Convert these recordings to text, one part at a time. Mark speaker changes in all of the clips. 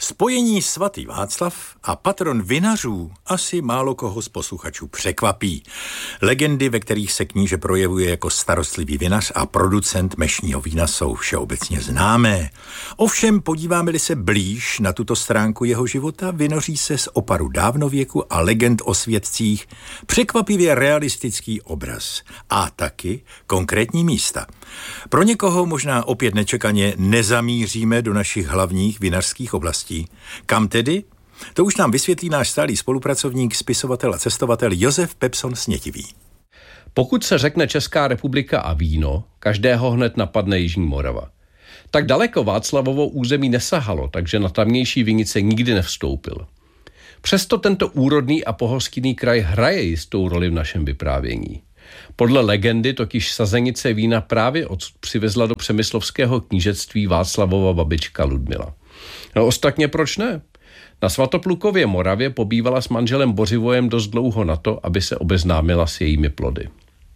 Speaker 1: Spojení svatý Václav a patron vinařů asi málo koho z posluchačů překvapí. Legendy, ve kterých se kníže projevuje jako starostlivý vinař a producent mešního vína, jsou všeobecně známé. Ovšem, podíváme-li se blíž na tuto stránku jeho života, vynoří se z oparu dávnověku a legend o svědcích překvapivě realistický obraz. A taky konkrétní místa. Pro někoho možná opět nečekaně nezamíříme do našich hlavních vinařských oblastí. Kam tedy? To už nám vysvětlí náš stálý spolupracovník, spisovatel a cestovatel Josef Pepson Snětivý.
Speaker 2: Pokud se řekne Česká republika a víno, každého hned napadne Jižní Morava. Tak daleko Václavovo území nesahalo, takže na tamnější vinice nikdy nevstoupil. Přesto tento úrodný a pohostinný kraj hraje jistou roli v našem vyprávění. Podle legendy totiž sazenice vína právě odsud přivezla do přemyslovského knížectví Václavova babička Ludmila. No ostatně proč ne? Na Svatoplukově Moravě pobývala s manželem Bořivojem dost dlouho na to, aby se obeznámila s jejími plody.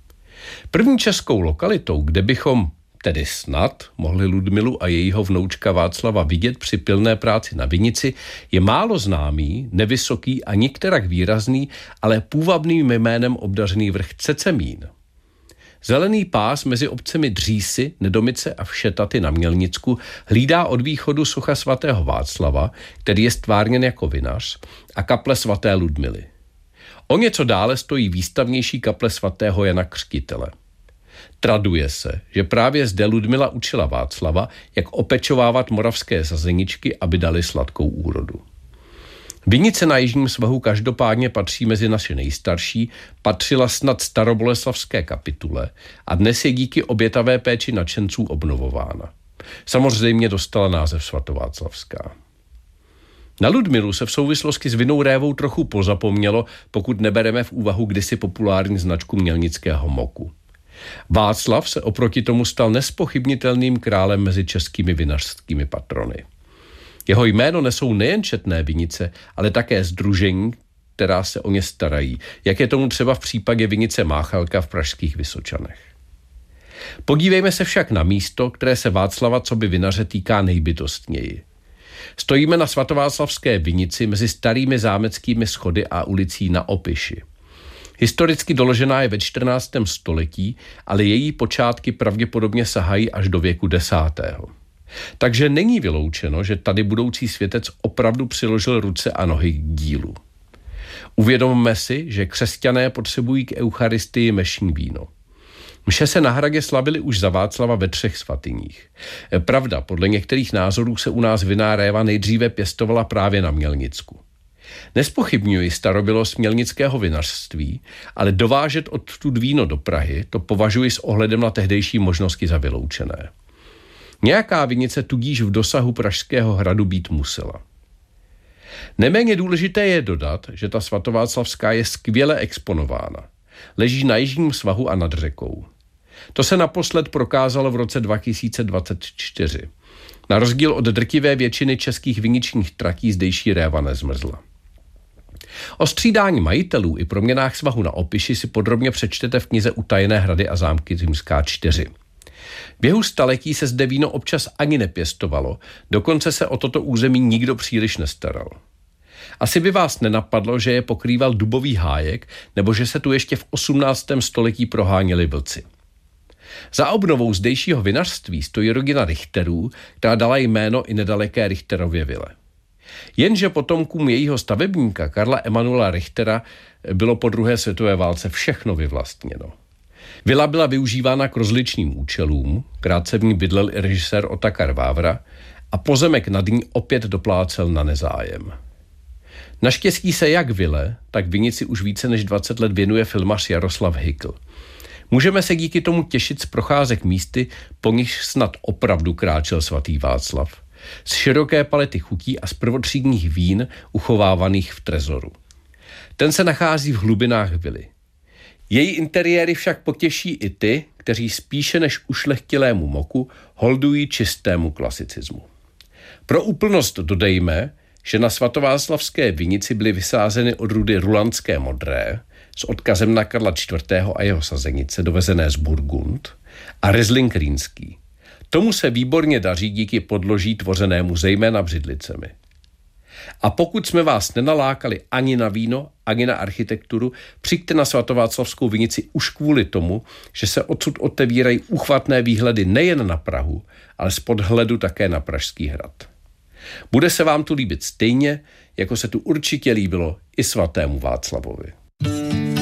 Speaker 2: První českou lokalitou, kde bychom tedy snad mohli Ludmilu a jejího vnoučka Václava vidět při pilné práci na vinici, je málo známý, nevysoký a nikterak výrazný, ale půvabným jménem obdařený vrch Cecemín. Zelený pás mezi obcemi Dřísy, Nedomice a Všetaty na Mělnicku hlídá od východu socha svatého Václava, který je stvárněn jako vinař, a kaple svaté Ludmily. O něco dále stojí výstavnější kaple svatého Jana Křtitele. Traduje se, že právě zde Ludmila učila Václava, jak opečovávat moravské sazeničky, aby dali sladkou úrodu. Vinice na jižním svahu každopádně patří mezi naše nejstarší, patřila snad staroboleslavské kapitule a dnes je díky obětavé péči nadšenců obnovována. Samozřejmě dostala název svatováclavská. Na Ludmilu se v souvislosti s vinnou révou trochu pozapomnělo, pokud nebereme v úvahu kdysi populární značku mělnického moku. Václav se oproti tomu stal nespochybnitelným králem mezi českými vinařskými patrony. Jeho jméno nesou nejen četné vinice, ale také sdružení, která se o ně starají, jak je tomu třeba v případě vinice Máchalka v pražských Vysočanech. Podívejme se však na místo, které se Václava coby vinaře týká nejbytostněji. Stojíme na svatováclavské vinici mezi starými zámeckými schody a ulicí Na Opiši. Historicky doložená je ve 14. století, ale její počátky pravděpodobně sahají až do věku 10. Takže není vyloučeno, že tady budoucí světec opravdu přiložil ruce a nohy k dílu. Uvědomme si, že křesťané potřebují k eucharistii mešní víno. Mše se na hradě slavily už za Václava ve 3 svatyních. Pravda, podle některých názorů se u nás vinná réva nejdříve pěstovala právě na Mělnicku. Nespochybňuji starobylost mělnického vinařství, ale dovážet odtud víno do Prahy to považuji s ohledem na tehdejší možnosti za vyloučené. Nějaká vinice tudíž v dosahu Pražského hradu být musela. Neméně důležité je dodat, že ta svatováclavská je skvěle exponována. Leží na jižním svahu a nad řekou. To se naposled prokázalo v roce 2024. Na rozdíl od drtivé většiny českých viničních tratí zdejší réva nezmrzla. O střídání majitelů i proměnách svahu na Opiši si podrobně přečtete v knize Utajené hrady a zámky Římská 4. V běhu staletí se zde víno občas ani nepěstovalo, dokonce se o toto území nikdo příliš nestaral. Asi by vás nenapadlo, že je pokrýval dubový hájek, nebo že se tu ještě v 18. století proháněli vlci. Za obnovou zdejšího vinařství stojí rodina Richterů, která dala jméno i nedaleké Richterově vile. Jenže potomkům jejího stavebníka Karla Emanuela Richtera bylo po druhé světové válce všechno vyvlastněno. Vila byla využívána k rozličným účelům, krátce v ní bydlel i režisér Otakar Vávra a pozemek nad ní opět doplácel na nezájem. Naštěstí se jak vile, tak vinici už více než 20 let věnuje filmař Jaroslav Hykl. Můžeme se díky tomu těšit z procházek místy, po nichž snad opravdu kráčel svatý Václav. Z široké palety chutí a z prvotřídních vín uchovávaných v trezoru. Ten se nachází v hlubinách vily. Její interiéry však potěší i ty, kteří spíše než ušlechtilému moku holdují čistému klasicismu. Pro úplnost dodejme, že na svatováclavské vinici byly vysázeny odrůdy rulandské modré s odkazem na Karla IV. A jeho sazenice dovezené z Burgund a Riesling rýnský. Tomu se výborně daří díky podloží tvořenému zejména břidlicemi. A pokud jsme vás nenalákali ani na víno, ani na architekturu, přijďte na svatováclavskou vinici už kvůli tomu, že se odsud otevírají úchvatné výhledy nejen na Prahu, ale z podhledu také na Pražský hrad. Bude se vám tu líbit stejně, jako se tu určitě líbilo i svatému Václavovi.